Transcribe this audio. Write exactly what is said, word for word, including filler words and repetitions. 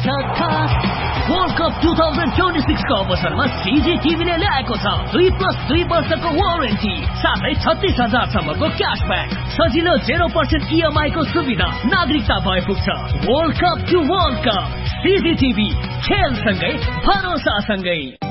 झकास world cup two thousand twenty six को अवसरमा सीजी टिभीले ल्याएको छ दुई प्लस दुई वर्षको वारेन्टी साथै छत्तीस हजार सम्मको क्यासब्याक सजिलो जेरो पर्सेन्ट इएमआई को सुविधा नागरिकता भए पुग्छ। World cup two world cup CG TV खेल सँगै भरोसा सँगै।